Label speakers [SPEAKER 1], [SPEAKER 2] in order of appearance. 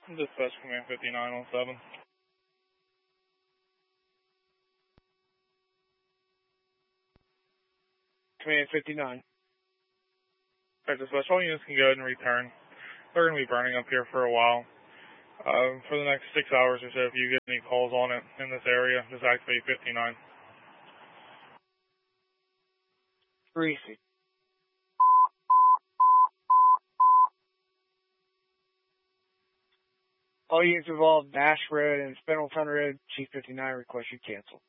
[SPEAKER 1] Dispatch Command 5917.
[SPEAKER 2] Command 59.
[SPEAKER 1] Alright, Dispatch, all units can go ahead and return. They're going to be burning up here for a while. For the next 6 hours or so, if you get any calls on it in this area, just activate 59.
[SPEAKER 2] Greasy. All units involved Nash Road and Spindleton Road, Chief 59 request you cancel.